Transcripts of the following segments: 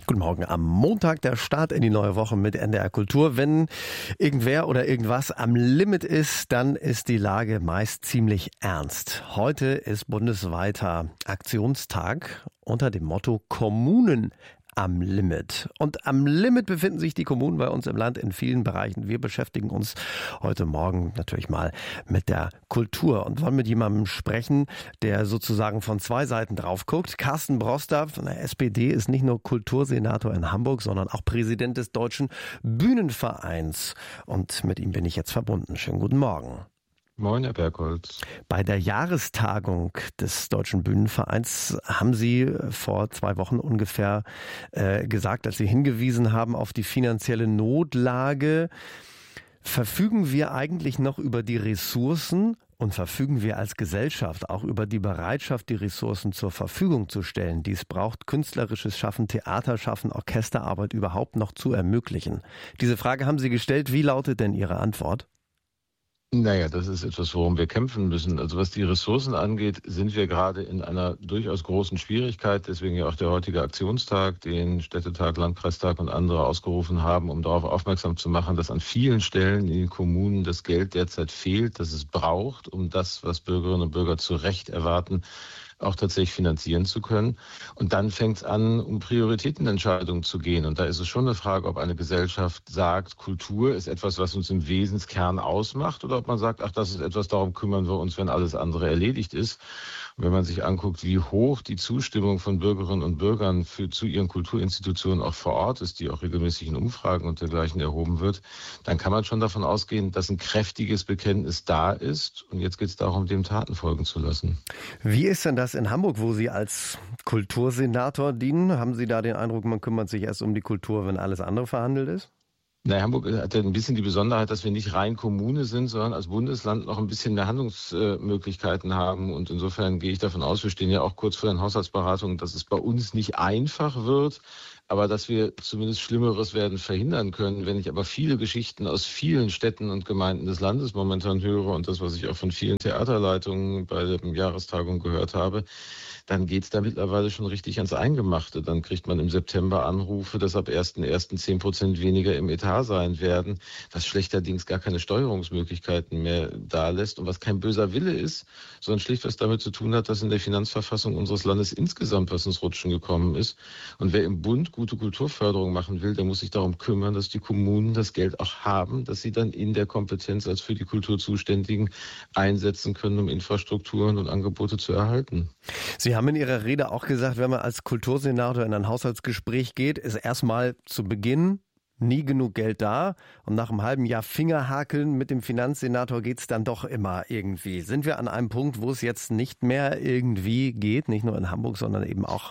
Guten Morgen. Am Montag der Start in die neue Woche mit NDR Kultur. Wenn irgendwer oder irgendwas am Limit ist, dann ist die Lage meist ziemlich ernst. Heute ist bundesweiter Aktionstag unter dem Motto Kommunen am Limit. Und am Limit befinden sich die Kommunen bei uns im Land in vielen Bereichen. Wir beschäftigen uns heute Morgen natürlich mal mit der Kultur und wollen mit jemandem sprechen, der sozusagen von zwei Seiten drauf guckt. Carsten Broster von der SPD ist nicht nur Kultursenator in Hamburg, sondern auch Präsident des Deutschen Bühnenvereins. Und mit ihm bin ich jetzt verbunden. Schönen guten Morgen. Moin, Herr Bergholz. Bei der Jahrestagung des Deutschen Bühnenvereins haben Sie vor 2 Wochen ungefähr gesagt, dass Sie hingewiesen haben auf die finanzielle Notlage. Verfügen wir eigentlich noch über die Ressourcen und verfügen wir als Gesellschaft auch über die Bereitschaft, die Ressourcen zur Verfügung zu stellen, die es braucht, künstlerisches Schaffen, Theaterschaffen, Orchesterarbeit überhaupt noch zu ermöglichen? Diese Frage haben Sie gestellt. Wie lautet denn Ihre Antwort? Naja, das ist etwas, worum wir kämpfen müssen. Also was die Ressourcen angeht, sind wir gerade in einer durchaus großen Schwierigkeit. Deswegen ja auch der heutige Aktionstag, den Städtetag, Landkreistag und andere ausgerufen haben, um darauf aufmerksam zu machen, dass an vielen Stellen in den Kommunen das Geld derzeit fehlt, das es braucht, um das, was Bürgerinnen und Bürger zu Recht erwarten, auch tatsächlich finanzieren zu können. Und dann fängt es an, um Prioritätenentscheidungen zu gehen. Und da ist es schon eine Frage, ob eine Gesellschaft sagt, Kultur ist etwas, was uns im Wesenskern ausmacht, oder ob man sagt, ach, das ist etwas, darum kümmern wir uns, wenn alles andere erledigt ist. Und wenn man sich anguckt, wie hoch die Zustimmung von Bürgerinnen und Bürgern zu ihren Kulturinstitutionen auch vor Ort ist, die auch regelmäßig in Umfragen und dergleichen erhoben wird, dann kann man schon davon ausgehen, dass ein kräftiges Bekenntnis da ist. Und jetzt geht es darum, dem Taten folgen zu lassen. Wie ist denn das in Hamburg, wo Sie als Kultursenator dienen? Haben Sie da den Eindruck, man kümmert sich erst um die Kultur, wenn alles andere verhandelt ist? Na, Hamburg hat ja ein bisschen die Besonderheit, dass wir nicht rein Kommune sind, sondern als Bundesland noch ein bisschen mehr Handlungsmöglichkeiten haben. Und insofern gehe ich davon aus, wir stehen ja auch kurz vor den Haushaltsberatungen, dass es bei uns nicht einfach wird, aber dass wir zumindest Schlimmeres werden verhindern können. Wenn ich aber viele Geschichten aus vielen Städten und Gemeinden des Landes momentan höre und das, was ich auch von vielen Theaterleitungen bei der Jahrestagung gehört habe, dann geht's da mittlerweile schon richtig ans Eingemachte. Dann kriegt man im September Anrufe, dass ab 1.1. 10% weniger im Etat sein werden, was schlechterdings gar keine Steuerungsmöglichkeiten mehr da lässt und was kein böser Wille ist, sondern schlicht was damit zu tun hat, dass in der Finanzverfassung unseres Landes insgesamt was ins Rutschen gekommen ist. Und wer im Bund gute Kulturförderung machen will, der muss sich darum kümmern, dass die Kommunen das Geld auch haben, dass sie dann in der Kompetenz als für die Kultur Zuständigen einsetzen können, um Infrastrukturen und Angebote zu erhalten. Sie haben in Ihrer Rede auch gesagt, wenn man als Kultursenator in ein Haushaltsgespräch geht, ist erstmal zu Beginn nie genug Geld da und nach einem halben Jahr Fingerhakeln mit dem Finanzsenator geht es dann doch immer irgendwie. Sind wir an einem Punkt, wo es jetzt nicht mehr irgendwie geht, nicht nur in Hamburg, sondern eben auch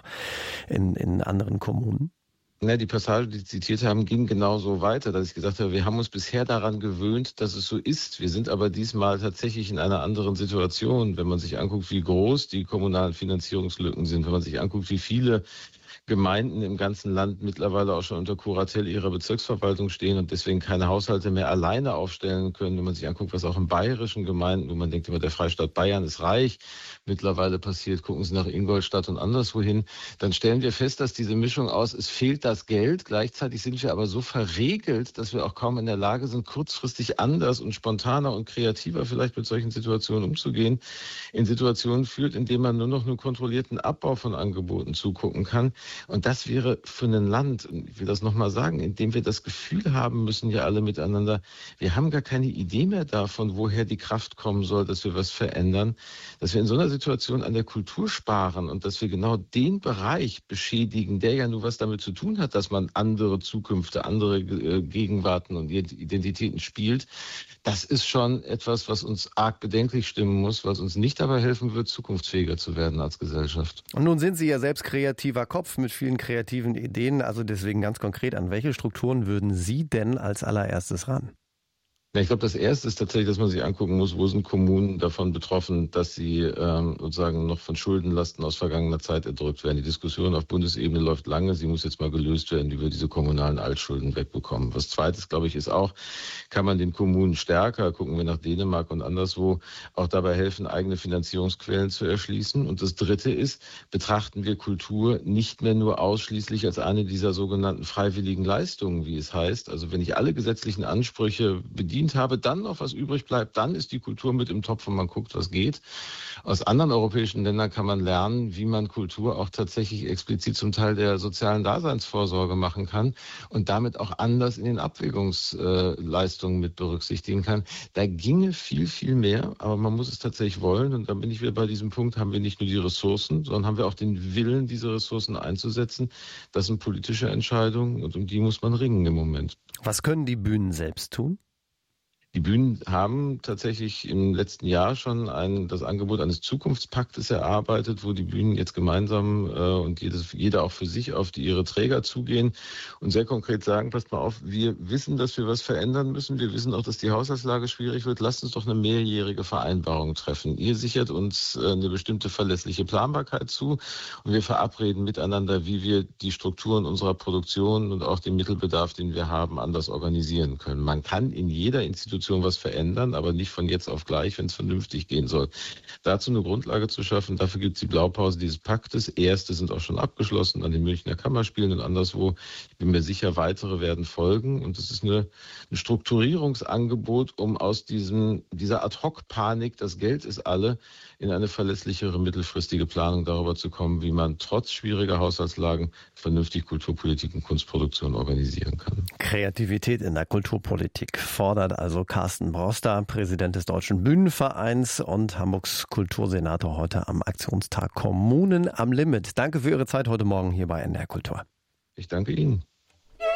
in anderen Kommunen? Ja, die Passage, die Sie zitiert haben, ging genauso weiter, dass ich gesagt habe, wir haben uns bisher daran gewöhnt, dass es so ist. Wir sind aber diesmal tatsächlich in einer anderen Situation. Wenn man sich anguckt, wie groß die kommunalen Finanzierungslücken sind, wenn man sich anguckt, wie viele Gemeinden im ganzen Land mittlerweile auch schon unter Kuratel ihrer Bezirksverwaltung stehen und deswegen keine Haushalte mehr alleine aufstellen können. Wenn man sich anguckt, was auch in bayerischen Gemeinden, wo man denkt immer, der Freistaat Bayern ist reich, mittlerweile passiert, gucken Sie nach Ingolstadt und anderswohin, dann stellen wir fest, dass diese Mischung aus, es fehlt das Geld, gleichzeitig sind wir aber so verregelt, dass wir auch kaum in der Lage sind, kurzfristig anders und spontaner und kreativer vielleicht mit solchen Situationen umzugehen, in Situationen führt, in denen man nur noch einen kontrollierten Abbau von Angeboten zugucken kann. Und das wäre für ein Land, und ich will das nochmal sagen, in dem wir das Gefühl haben müssen, ja alle miteinander, wir haben gar keine Idee mehr davon, woher die Kraft kommen soll, dass wir was verändern, dass wir in so einer Situation an der Kultur sparen und dass wir genau den Bereich beschädigen, der ja nur was damit zu tun hat, dass man andere Zukünfte, andere Gegenwarten und Identitäten spielt. Das ist schon etwas, was uns arg bedenklich stimmen muss, was uns nicht dabei helfen wird, zukunftsfähiger zu werden als Gesellschaft. Und nun sind Sie ja selbst kreativer Kopf mit vielen kreativen Ideen. Also deswegen ganz konkret, an welche Strukturen würden Sie denn als allererstes ran? Ja, ich glaube, das Erste ist tatsächlich, dass man sich angucken muss, wo sind Kommunen davon betroffen, dass sie sozusagen noch von Schuldenlasten aus vergangener Zeit erdrückt werden. Die Diskussion auf Bundesebene läuft lange. Sie muss jetzt mal gelöst werden, wie wir diese kommunalen Altschulden wegbekommen. Was Zweites, glaube ich, ist auch, kann man den Kommunen stärker, gucken wir nach Dänemark und anderswo, auch dabei helfen, eigene Finanzierungsquellen zu erschließen. Und das Dritte ist, betrachten wir Kultur nicht mehr nur ausschließlich als eine dieser sogenannten freiwilligen Leistungen, wie es heißt. Also wenn ich alle gesetzlichen Ansprüche bedient habe, dann noch was übrig bleibt, dann ist die Kultur mit im Topf und man guckt, was geht. Aus anderen europäischen Ländern kann man lernen, wie man Kultur auch tatsächlich explizit zum Teil der sozialen Daseinsvorsorge machen kann und damit auch anders in den Abwägungsleistungen mit berücksichtigen kann. Da ginge viel, viel mehr, aber man muss es tatsächlich wollen. Und dann bin ich wieder bei diesem Punkt, haben wir nicht nur die Ressourcen, sondern haben wir auch den Willen, diese Ressourcen einzusetzen. Das sind politische Entscheidungen und um die muss man ringen im Moment. Was können die Bühnen selbst tun? Die Bühnen haben tatsächlich im letzten Jahr schon das Angebot eines Zukunftspaktes erarbeitet, wo die Bühnen jetzt gemeinsam und jeder auch für sich auf ihre Träger zugehen und sehr konkret sagen, passt mal auf, wir wissen, dass wir was verändern müssen. Wir wissen auch, dass die Haushaltslage schwierig wird. Lasst uns doch eine mehrjährige Vereinbarung treffen. Ihr sichert uns eine bestimmte verlässliche Planbarkeit zu und wir verabreden miteinander, wie wir die Strukturen unserer Produktion und auch den Mittelbedarf, den wir haben, anders organisieren können. Man kann in jeder Institution was verändern, aber nicht von jetzt auf gleich, wenn es vernünftig gehen soll. Dazu eine Grundlage zu schaffen, dafür gibt es die Blaupause dieses Paktes. Erste sind auch schon abgeschlossen an den Münchner Kammerspielen und anderswo. Ich bin mir sicher, weitere werden folgen. Und es ist ein Strukturierungsangebot, um aus dieser Ad-Hoc-Panik, das Geld ist alle, in eine verlässlichere mittelfristige Planung darüber zu kommen, wie man trotz schwieriger Haushaltslagen vernünftig Kulturpolitik und Kunstproduktion organisieren kann. Kreativität in der Kulturpolitik fordert also Carsten Broster, Präsident des Deutschen Bühnenvereins und Hamburgs Kultursenator, heute am Aktionstag Kommunen am Limit. Danke für Ihre Zeit heute Morgen hier bei NDR Kultur. Ich danke Ihnen.